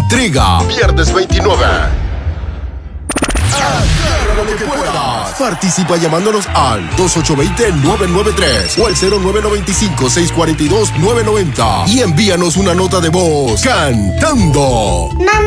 entrega. Viernes 29. Agarra lo que puedas. Participa llamándonos al 2820-993 o al 0995-642-990 y envíanos una nota de voz cantando. Mamá.